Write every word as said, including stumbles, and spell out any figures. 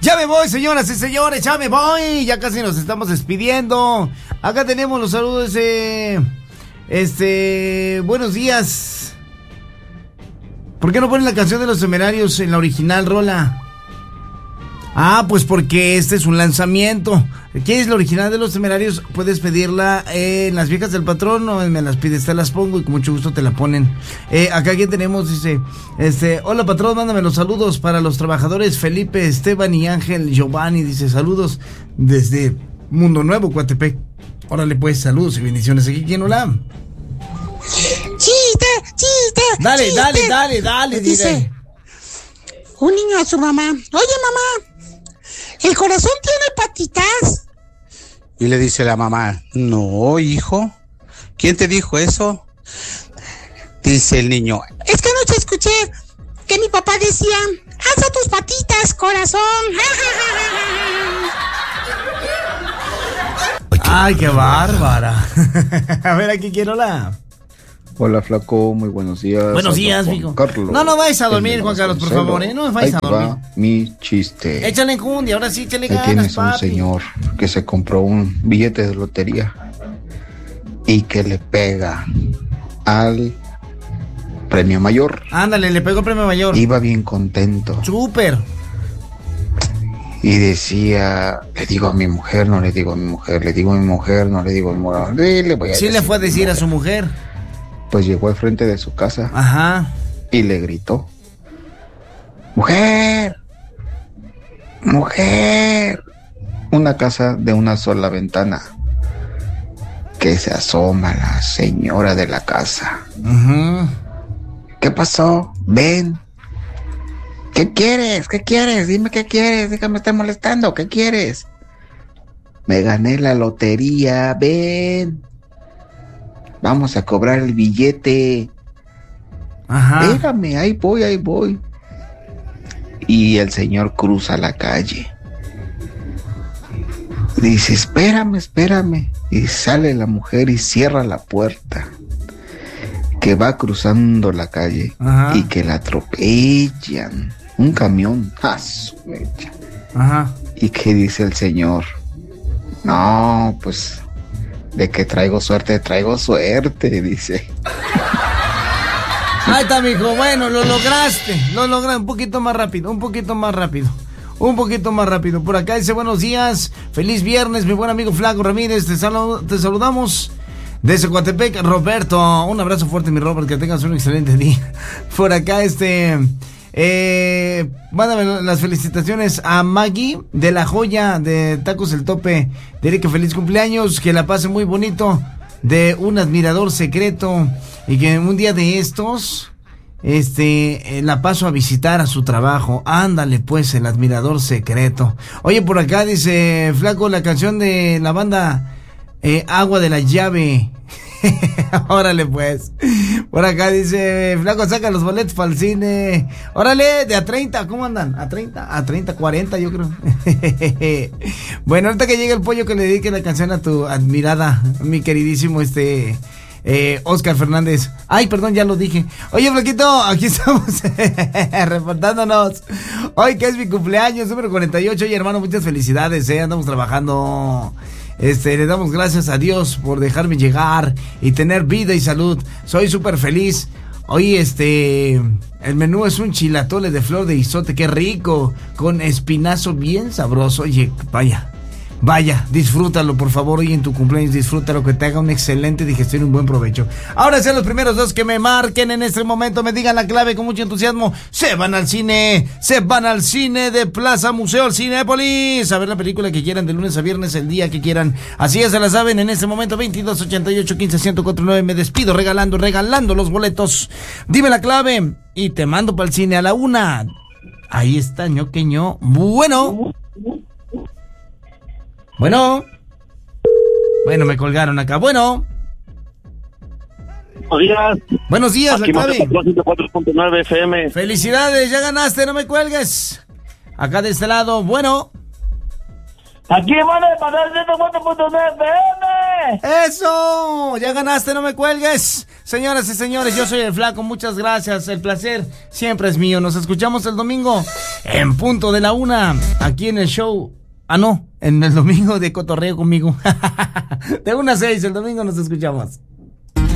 Ya me voy, señoras y señores, ya me voy. Ya casi nos estamos despidiendo. Acá tenemos los saludos de... Este... Buenos días. ¿Por qué no ponen la canción de los Temerarios en la original, Rola? Ah, pues porque este es un lanzamiento. ¿Quieres la original de los Temerarios? Puedes pedirla en Las Viejas del Patrón, o me las pides, te las pongo y con mucho gusto te la ponen. Eh, acá aquí tenemos, dice, este, hola patrón, mándame los saludos para los trabajadores Felipe, Esteban y Ángel Giovanni, dice, saludos desde Mundo Nuevo, Coatepec. Órale pues, saludos y bendiciones. Aquí, ¿quién hola? Chiste, chiste. Dale, chiste. dale, dale, dale, dice. dile. Un niño a su mamá. Oye, mamá, ¿el corazón tiene patitas? Y le dice la mamá, no, hijo. ¿Quién te dijo eso? Dice el niño, es que anoche escuché que mi papá decía, alza tus patitas, corazón. Ay, qué bárbara. A ver, aquí quiero la... Hola, flaco, muy buenos días. Buenos días, mijo. No, no vais a dormir, Juan Carlos, por favor, ¿eh? No vais a dormir. Va mi chiste. Échale enjundia, ahora sí, échale Ahí ganas, tienes un papi. señor que se compró un billete de lotería y que le pega al premio mayor. Ándale, le pegó el premio mayor. Iba bien contento. Súper. Y decía, le digo a mi mujer, no le digo a mi mujer, le digo a mi mujer, no le digo a mi mujer. Sí, le, voy a sí decir le fue a decir a su mujer. Pues llegó al frente de su casa. Ajá. Y le gritó, mujer, mujer. Una casa de una sola ventana. Que se asoma la señora de la casa. Uh-huh. ¿Qué pasó? Ven. ¿Qué quieres? ¿Qué quieres? Dime qué quieres. Déjame estar molestando. ¿Qué quieres? Me gané la lotería. Ven. Vamos a cobrar el billete. Ajá. Espérame, ahí voy, ahí voy. Y el señor cruza la calle. Dice, espérame, espérame. Y sale la mujer y cierra la puerta. Que va cruzando la calle. Ajá. Y que la atropellan. Un camión. ¡Ah, su mecha! Ajá. ¿Y qué dice el señor? No, pues... de que traigo suerte, traigo suerte, dice. Ahí está, mijo. Bueno, lo lograste. Lo lograste. Un poquito más rápido. Un poquito más rápido. Un poquito más rápido. Por acá dice, buenos días. Feliz viernes, mi buen amigo Flaco Ramírez. Te, salu- te saludamos desde Coatepec, Roberto. Un abrazo fuerte, mi Robert. Que tengas un excelente día. Por acá, este... Eh, mándame las felicitaciones a Maggie de La Joya de Tacos El Tope. Diré que feliz cumpleaños, que la pase muy bonito, de un admirador secreto, y que un día de estos este eh, la paso a visitar a su trabajo. Ándale pues, el admirador secreto. Oye, por acá dice Flaco, la canción de la banda eh, Agua de la Llave. Órale pues. Por acá dice Flaco, saca los boletos para el cine. Órale, de a treinta, ¿cómo andan? A treinta, a treinta, cuarenta yo creo. Bueno, ahorita que llegue el pollo, que le dedique la canción a tu admirada, mi queridísimo este eh, Oscar Fernández. Ay, perdón, ya lo dije. Oye, Flaquito, aquí estamos reportándonos. Hoy que es mi cumpleaños, número cuarenta y ocho. Oye, hermano, muchas felicidades, eh, andamos trabajando. Este, le damos gracias a Dios por dejarme llegar y tener vida y salud. Soy súper feliz. Hoy, este, el menú es un chilatole de flor de izote, qué rico, con espinazo bien sabroso. Oye, vaya, vaya, disfrútalo, por favor, hoy en tu cumpleaños, disfrútalo, que te haga una excelente digestión y un buen provecho. Ahora sean los primeros dos que me marquen en este momento, me digan la clave con mucho entusiasmo. Se van al cine, se van al cine de Plaza Museo, al Cinépolis, a ver la película que quieran de lunes a viernes, el día que quieran. Así ya se la saben, en este momento veintidós ochenta y ocho quince ciento cuarenta y nueve. Me despido regalando, regalando los boletos. Dime la clave y te mando para el cine a la una. Ahí está, ñoqueño. Bueno. Bueno. Bueno, me colgaron acá. Bueno. Buenos días. Buenos días, Aquí la clave. ciento cuatro punto nueve F M. Felicidades, ya ganaste, no me cuelgues. Acá de este lado, bueno. Aquí van a pasar ciento cuatro punto nueve F M. ¡Eso! Ya ganaste, no me cuelgues. Señoras y señores, yo soy el Flaco, muchas gracias. El placer siempre es mío. Nos escuchamos el domingo en punto de la una, aquí en el show. Ah, no, en el domingo de cotorreo conmigo. De una a seis, el domingo nos escuchamos.